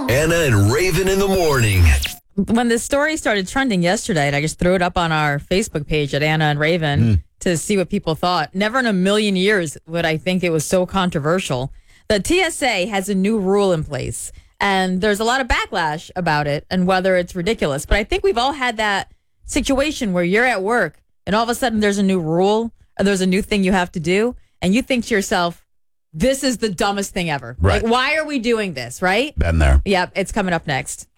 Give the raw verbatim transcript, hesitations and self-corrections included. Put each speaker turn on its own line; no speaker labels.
Anna and Raven in the morning.
When this story started trending yesterday, and I just threw it up on our Facebook page at Anna and Raven mm. to see what people thought. Never in a million years would I think it was so controversial. The T S A has a new rule in place, and there's a lot of backlash about it and whether it's ridiculous. But I think we've all had that situation where you're at work and all of a sudden there's a new rule or there's a new thing you have to do, and you think to yourself, this is the dumbest thing ever.
Right.
Like, why are we doing this, right?
Been there.
Yep, it's coming up next.